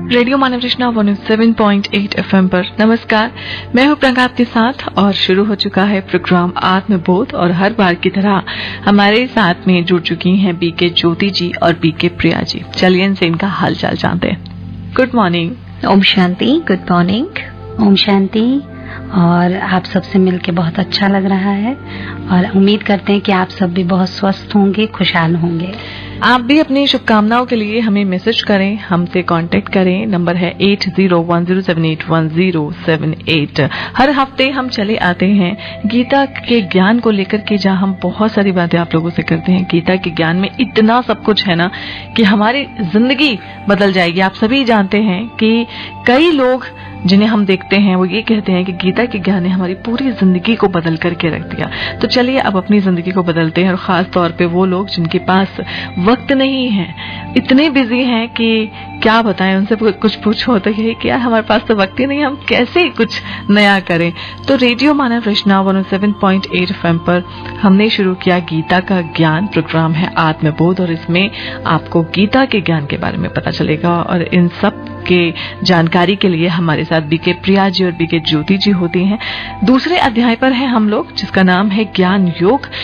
Radio मानव रचना 107.8 FM पर नमस्कार। मैं हूं प्रियंका आपके साथ और शुरू हो चुका है प्रोग्राम आत्मबोध। और हर बार की तरह हमारे साथ में जुड़ चुकी हैं बीके ज्योति जी और बीके प्रिया जी। चलिए इनसे इनका हालचाल जानते हैं। Good morning. Om Shanti. Good morning. Om Shanti. और आप सबसे मिलके बहुत अच्छा लग रहा है और उम्मीद करते हैं कि आप सब भी बहुत स्वस्थ होंगे, खुशहाल होंगे। आप भी अपनी शुभकामनाओं के लिए हमें मैसेज करें, हमसे कांटेक्ट करें। नंबर है 8010781078। हर हफ्ते हम चले आते हैं गीता के ज्ञान को लेकर के, जहां हम बहुत सारी बातें आप लोगों से करते हैं। गीता के ज्ञान में इतना सब कुछ है ना कि हमारी जिंदगी बदल जाएगी। आप सभी जानते हैं कि कई लोग जिन्हें हम देखते हैं वो ये कहते हैं कि गीता के ज्ञान ने हमारी पूरी जिंदगी को बदल करके रख दिया। तो चलिए अब अपनी जिंदगी को बदलते हैं, और खास तौर पे वो लोग जिनके पास वक्त नहीं है, इतने बिजी हैं कि क्या बताएं। उनसे कुछ पूछो तो यही कि यार हमारे पास तो वक्त ही नहीं, हम कैसे कुछ नया करें। तो रेडियो मानव रचना 107.8 FM पर हमने शुरू किया गीता का ज्ञान। प्रोग्राम है आत्मबोध और इसमें आपको गीता के ज्ञान के बारे में पता चलेगा। और इन सब के जानकारी के लिए हमारे साथ बीके प्रिया जी और बीके ज्योति जी होती हैं। दूसरे अध्याय पर हैं हम लोग, जिसका नाम है ज्ञान योग।